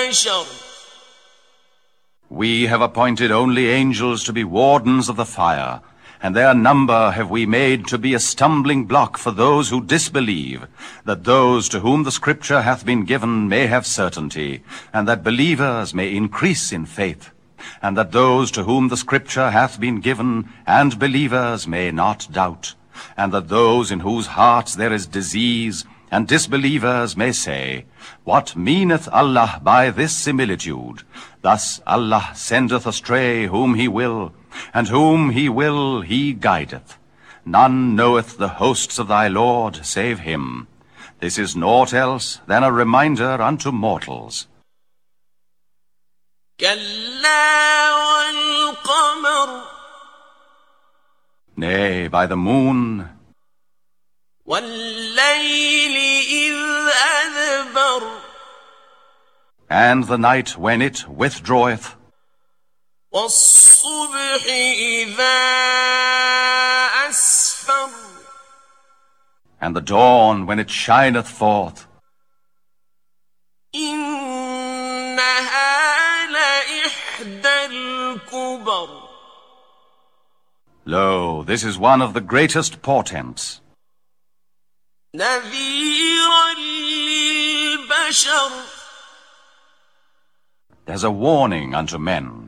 البشر. We have appointed only angels to be wardens of the fire, and their number have we made to be a stumbling block for those who disbelieve, that those to whom the Scripture hath been given may have certainty, and that believers may increase in faith, and that those to whom the Scripture hath been given and believers may not doubt, and that those in whose hearts there is disease and disbelievers may say, What meaneth Allah by this similitude? Thus Allah sendeth astray whom he will, and whom he will he guideth. None knoweth the hosts of thy Lord save him. This is naught else than a reminder unto mortals. كلا والقمر. Nay, by the moon, والليل إذ أدبر. and the night when it withdraweth, والصبح إذا أسفر. and the dawn when it shineth forth. إنها لإحدى الكبر. Lo, this is one of the greatest portents. نذيرا للبشر. There's a warning unto men.